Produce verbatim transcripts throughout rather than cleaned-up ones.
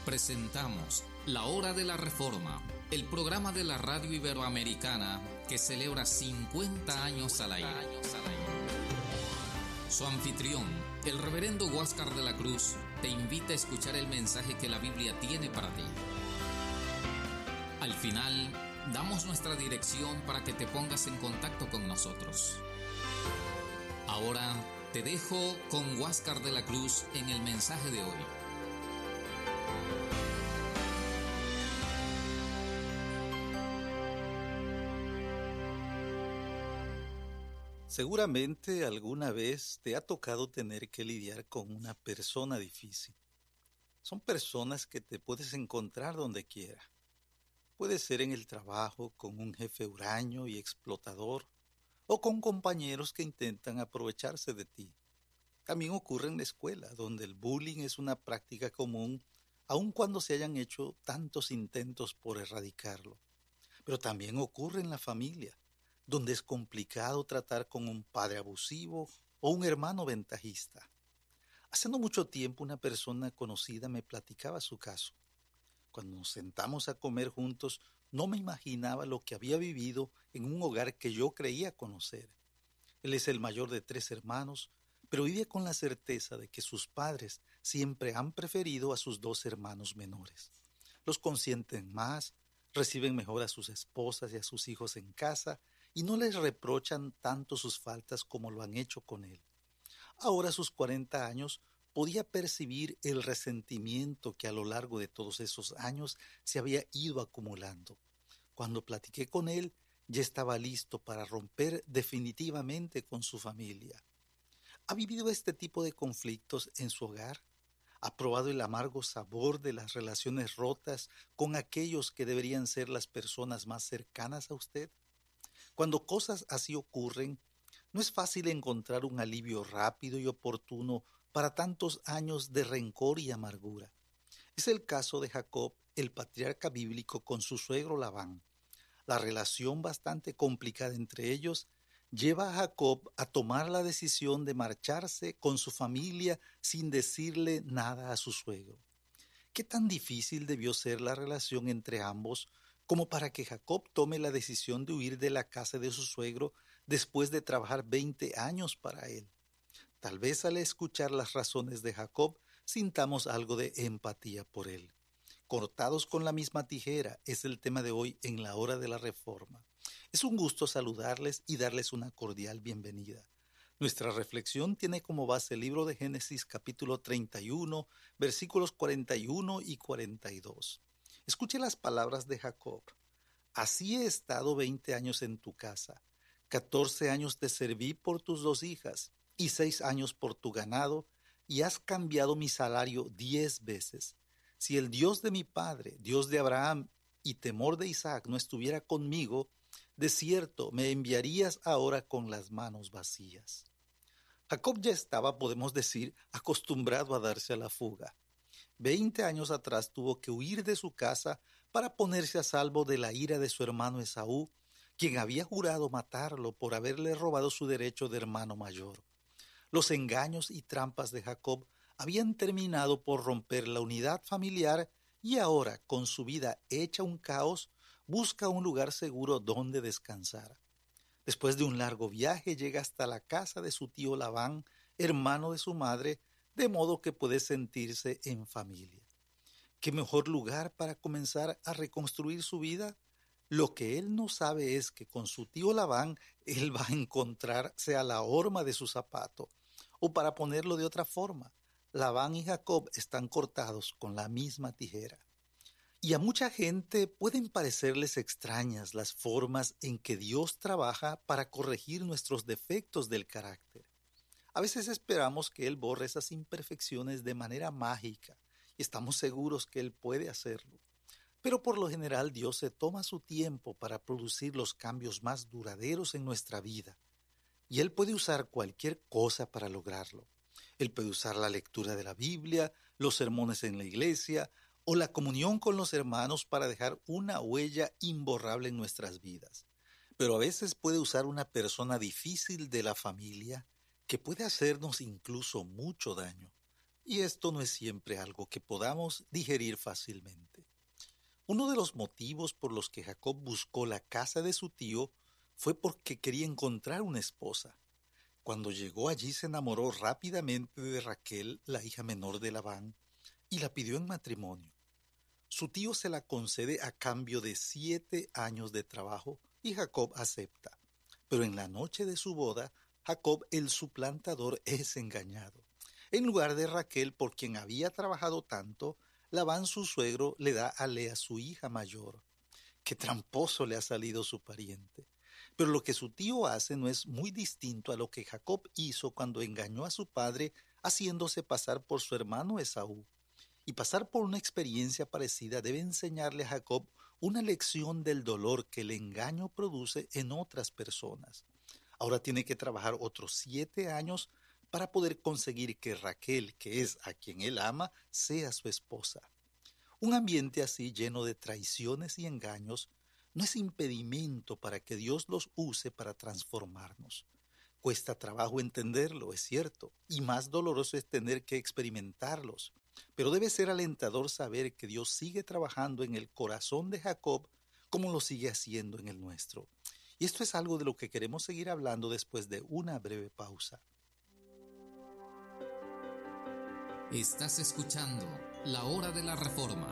Presentamos La Hora de la Reforma, el programa de la radio iberoamericana que celebra cincuenta años al aire. Su anfitrión, el reverendo Huáscar de la Cruz, te invita a escuchar el mensaje que la Biblia tiene para ti. Al final, damos nuestra dirección para que te pongas en contacto con nosotros. Ahora te dejo con Huáscar de la Cruz en el mensaje de hoy. Seguramente alguna vez te ha tocado tener que lidiar con una persona difícil. Son personas que te puedes encontrar donde quiera. Puede ser en el trabajo con un jefe huraño y explotador o con compañeros que intentan aprovecharse de ti. También ocurre en la escuela, donde el bullying es una práctica común, aun cuando se hayan hecho tantos intentos por erradicarlo. Pero también ocurre en la familia, donde es complicado tratar con un padre abusivo o un hermano ventajista. Hace no mucho tiempo una persona conocida me platicaba su caso. Cuando nos sentamos a comer juntos, no me imaginaba lo que había vivido en un hogar que yo creía conocer. Él es el mayor de tres hermanos, pero vive con la certeza de que sus padres siempre han preferido a sus dos hermanos menores. Los consienten más, reciben mejor a sus esposas y a sus hijos en casa, y no les reprochan tanto sus faltas como lo han hecho con él. Ahora a sus cuarenta años podía percibir el resentimiento que a lo largo de todos esos años se había ido acumulando. Cuando platiqué con él, ya estaba listo para romper definitivamente con su familia. ¿Ha vivido este tipo de conflictos en su hogar? ¿Ha probado el amargo sabor de las relaciones rotas con aquellos que deberían ser las personas más cercanas a usted? Cuando cosas así ocurren, no es fácil encontrar un alivio rápido y oportuno para tantos años de rencor y amargura. Es el caso de Jacob, el patriarca bíblico, con su suegro Labán. La relación bastante complicada entre ellos lleva a Jacob a tomar la decisión de marcharse con su familia sin decirle nada a su suegro. ¿Qué tan difícil debió ser la relación entre ambos como para que Jacob tome la decisión de huir de la casa de su suegro después de trabajar veinte años para él? Tal vez al escuchar las razones de Jacob sintamos algo de empatía por él. Cortados con la misma tijera es el tema de hoy en la Hora de la Reforma. Es un gusto saludarles y darles una cordial bienvenida. Nuestra reflexión tiene como base el libro de Génesis capítulo treinta y uno, versículos cuarenta y uno y cuarenta y dos. Escuche las palabras de Jacob. Así he estado veinte años en tu casa, catorce años te serví por tus dos hijas y seis años por tu ganado, y has cambiado mi salario diez veces. Si el Dios de mi padre, Dios de Abraham y temor de Isaac no estuviera conmigo, de cierto me enviarías ahora con las manos vacías. Jacob ya estaba, podemos decir, acostumbrado a darse a la fuga. Veinte años atrás tuvo que huir de su casa para ponerse a salvo de la ira de su hermano Esaú, quien había jurado matarlo por haberle robado su derecho de hermano mayor. Los engaños y trampas de Jacob habían terminado por romper la unidad familiar y ahora, con su vida hecha un caos, busca un lugar seguro donde descansar. Después de un largo viaje llega hasta la casa de su tío Labán, hermano de su madre, de modo que puede sentirse en familia. ¿Qué mejor lugar para comenzar a reconstruir su vida? Lo que él no sabe es que con su tío Labán él va a encontrarse a la horma de su zapato. O para ponerlo de otra forma, Labán y Jacob están cortados con la misma tijera. Y a mucha gente pueden parecerles extrañas las formas en que Dios trabaja para corregir nuestros defectos del carácter. A veces esperamos que Él borre esas imperfecciones de manera mágica y estamos seguros que Él puede hacerlo. Pero por lo general Dios se toma su tiempo para producir los cambios más duraderos en nuestra vida. Y Él puede usar cualquier cosa para lograrlo. Él puede usar la lectura de la Biblia, los sermones en la iglesia o la comunión con los hermanos para dejar una huella imborrable en nuestras vidas. Pero a veces puede usar una persona difícil de la familia que puede hacernos incluso mucho daño. Y esto no es siempre algo que podamos digerir fácilmente. Uno de los motivos por los que Jacob buscó la casa de su tío fue porque quería encontrar una esposa. Cuando llegó allí se enamoró rápidamente de Raquel, la hija menor de Labán, y la pidió en matrimonio. Su tío se la concede a cambio de siete años de trabajo y Jacob acepta. Pero en la noche de su boda, Jacob el suplantador es engañado. En lugar de Raquel, por quien había trabajado tanto, Labán su suegro le da a Lea su hija mayor. Qué tramposo le ha salido su pariente. Pero lo que su tío hace no es muy distinto a lo que Jacob hizo cuando engañó a su padre haciéndose pasar por su hermano Esaú. Y pasar por una experiencia parecida debe enseñarle a Jacob una lección del dolor que el engaño produce en otras personas. Ahora tiene que trabajar otros siete años para poder conseguir que Raquel, que es a quien él ama, sea su esposa. Un ambiente así lleno de traiciones y engaños no es impedimento para que Dios los use para transformarnos. Cuesta trabajo entenderlo, es cierto, y más doloroso es tener que experimentarlos. Pero debe ser alentador saber que Dios sigue trabajando en el corazón de Jacob como lo sigue haciendo en el nuestro. Y esto es algo de lo que queremos seguir hablando después de una breve pausa. Estás escuchando La Hora de la Reforma.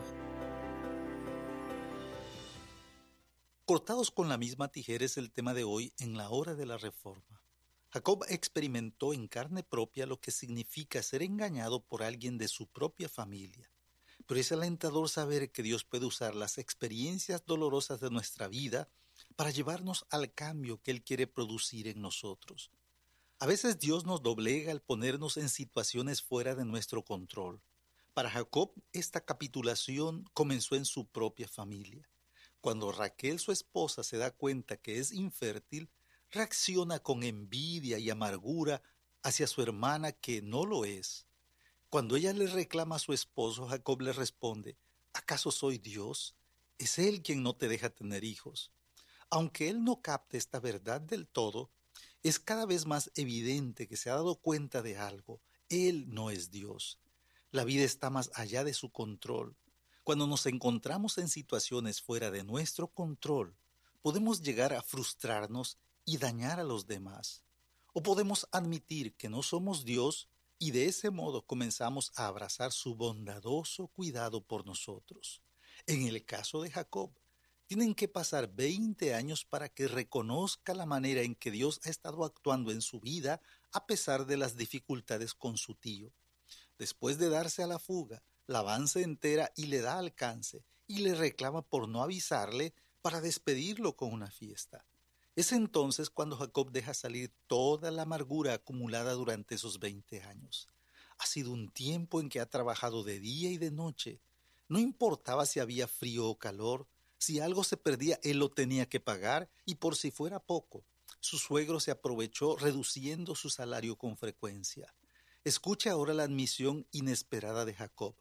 Cortados con la misma tijera es el tema de hoy en La Hora de la Reforma. Jacob experimentó en carne propia lo que significa ser engañado por alguien de su propia familia. Pero es alentador saber que Dios puede usar las experiencias dolorosas de nuestra vida para llevarnos al cambio que Él quiere producir en nosotros. A veces Dios nos doblega al ponernos en situaciones fuera de nuestro control. Para Jacob, esta capitulación comenzó en su propia familia. Cuando Raquel, su esposa, se da cuenta que es infértil, reacciona con envidia y amargura hacia su hermana que no lo es. Cuando ella le reclama a su esposo, Jacob le responde: ¿acaso soy Dios? Es Él quien no te deja tener hijos. Aunque él no capte esta verdad del todo, es cada vez más evidente que se ha dado cuenta de algo. Él no es Dios. La vida está más allá de su control. Cuando nos encontramos en situaciones fuera de nuestro control, podemos llegar a frustrarnos y dañar a los demás. O podemos admitir que no somos Dios y de ese modo comenzamos a abrazar su bondadoso cuidado por nosotros. En el caso de Jacob, tienen que pasar veinte años para que reconozca la manera en que Dios ha estado actuando en su vida a pesar de las dificultades con su tío. Después de darse a la fuga, Labán se entera y le da alcance y le reclama por no avisarle para despedirlo con una fiesta. Es entonces cuando Jacob deja salir toda la amargura acumulada durante esos veinte años. Ha sido un tiempo en que ha trabajado de día y de noche. No importaba si había frío o calor, si algo se perdía, él lo tenía que pagar y por si fuera poco, su suegro se aprovechó reduciendo su salario con frecuencia. Escucha ahora la admisión inesperada de Jacob.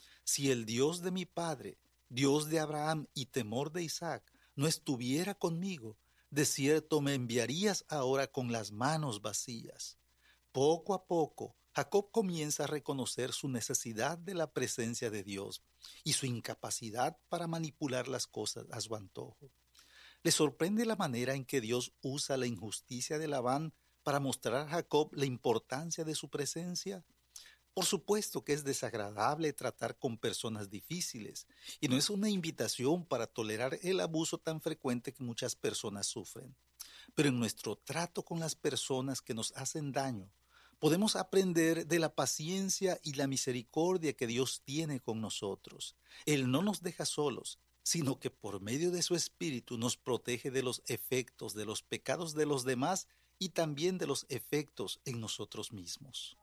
Si el Dios de mi padre, Dios de Abraham y temor de Isaac, no estuviera conmigo, de cierto me enviarías ahora con las manos vacías. Poco a poco, Jacob comienza a reconocer su necesidad de la presencia de Dios y su incapacidad para manipular las cosas a su antojo. Le sorprende la manera en que Dios usa la injusticia de Labán para mostrar a Jacob la importancia de su presencia. Por supuesto que es desagradable tratar con personas difíciles y no es una invitación para tolerar el abuso tan frecuente que muchas personas sufren. Pero en nuestro trato con las personas que nos hacen daño, podemos aprender de la paciencia y la misericordia que Dios tiene con nosotros. Él no nos deja solos, sino que por medio de su Espíritu nos protege de los efectos de los pecados de los demás y también de los efectos en nosotros mismos.